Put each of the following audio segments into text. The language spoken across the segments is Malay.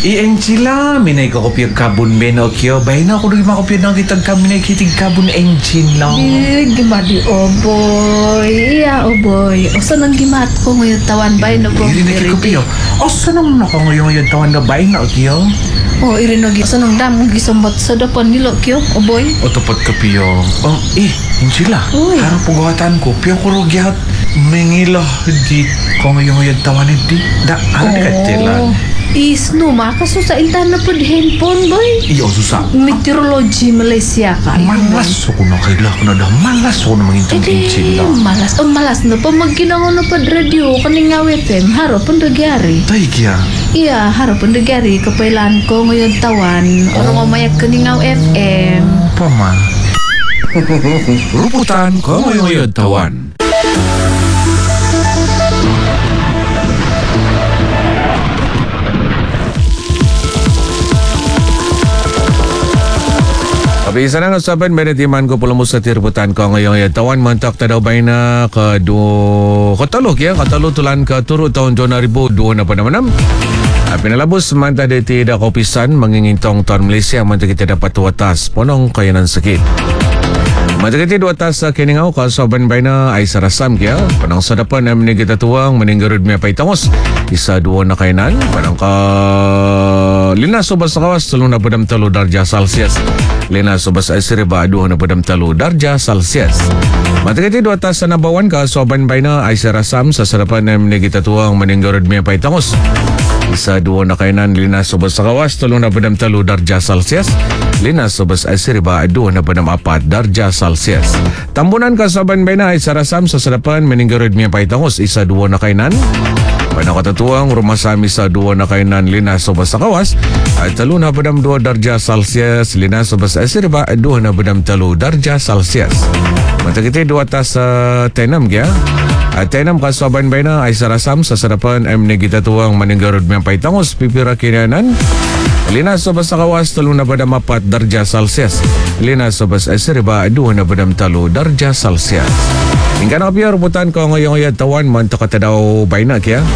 I-engine minay ko kopya kabun beno kyo. Bahay na ako naging makopya ng kitag kami na kitig kabun engine lang. Gimadi boy. Iya boy. O saan ang gimat ko ngayon tawan bay na ko? Hindi na kikopya. O saan ang nako ngayon tawan na bahay na kyo? O irinogi. O saan ang damong gisambot sa dapan nilo kyo? O boy. O tapat kapyo. Engine lang. Uy. Harap pagawatan ko. Piyo ko rugyat. Mingila. Di ko ngayon tawan hindi. Da, ala ka tilan. Isno makaso sa intan na pod handphone boy. Iyo, susa. Meteorology Malaysia ka. Malas ako na kaila ko na dah. Malas ako na mangintang engine lang. Malas. Malas na pa magkinaw na pod radio kaning nga FM. Haro pandagyari. Tay kya. Iya, haro pandagyari. Kapailan ko ngayon tawan. Ano mamayag kaning nga FM. Pama. Ruputan ko ngayon tawan. Bisa na saban benetiman ko pula mo sa tirbutan ko ngayong tawan mantak tadaw bay na katalo tulan ka turo taon 2002 na pa naman pinalabos man tadi tidak kopisan mangingintong taon Malaysia man kita dapat watas ponong kayanan sakit Matagiti dua tas sa kiningaw ka saban bay na ay sarasam kaya panang sa dapan na minigita tuwang maninggarod may paitangos isa duwa na kainan panang ka linas subas sa kawas tulong na padam talo darja Celsius linas subas ay siriba duwa na padam talo darja Celsius matagiti dua tas sa nabawan ka saban bay na ay sarasam sa sadapan na minigita tuwang maninggarod may paitangos isa duwa na kainan linas subas sa kawas tulong na padam talo darja Celsius linas subas ay siriba duwa na padam apat darja Celsius. Tambunan ka sa banbay na ay sarasam sa sarapan meninggarod miya paitangos isa duwa na kainan. Panakatatuang rumasami sa duwa na kainan linas subas sa kawas ay talo na padam duwa darja Celsius linas subas ay siriba duwa na padam talo darja Celsius. Matagiti duwa tas sa tenam kaya at tenam ka sa banbay na ay sarasam sa sarapan ay menigitatuang meninggarod miya paitangos pipira kinanan. Linas subas sa kawas talo na badam apat darja Celsius. Linas subas ay siriba duwa na badam talo darja Celsius. Hingga na kapiya ruputan ko ngayong tawan mantak ka daw bay na kaya.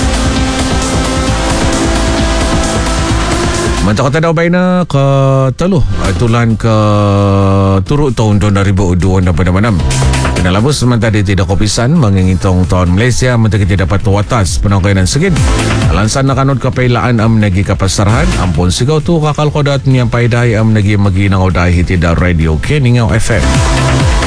Mantak ka daw bay na katalo tulan ka turo taon 2002 na panamanam. Pinalabos man tadi tidak kopisan mangingitong taon Malaysia mantak tidak dapat watas penangkayan segid. Alansan nakanod kapailaan am nagi kapasarahan ampun sigaw tu kakalkodat niyang paiday am nagi maginang oday hitida radio Keningaw FM.